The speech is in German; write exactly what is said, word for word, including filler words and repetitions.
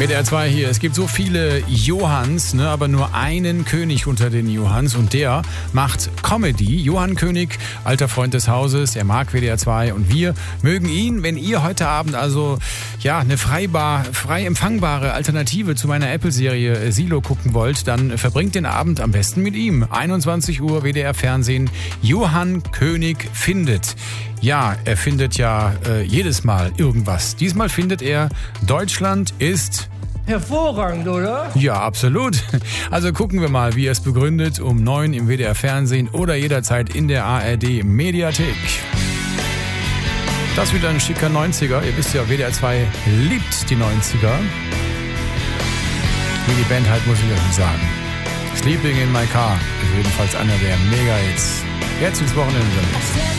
Mit R zwei hier. Es gibt so viele Johanns, ne, aber nur einen König unter den Johanns und der macht Comedy. Johann König, alter Freund des Hauses, er mag W D R zwei und wir mögen ihn. Wenn ihr heute Abend also ja eine freibar, frei empfangbare Alternative zu meiner Apple-Serie Silo gucken wollt, dann verbringt den Abend am besten mit ihm. einundzwanzig Uhr W D R Fernsehen. Johann König findet. Ja, er findet ja äh, jedes Mal irgendwas. Diesmal findet er, Deutschland ist hervorragend, oder? ja, absolut. Also gucken wir mal, wie er es begründet, um neun im W D R Fernsehen oder jederzeit in der A R D Mediathek. Das ist wieder ein schicker neunziger. Ihr wisst ja, W D R zwei liebt die neunziger. Wie die Band halt, muss ich euch nicht sagen. Sleeping in my car ist jedenfalls einer der Mega-Hits. Jetzt ins Wochenende damit.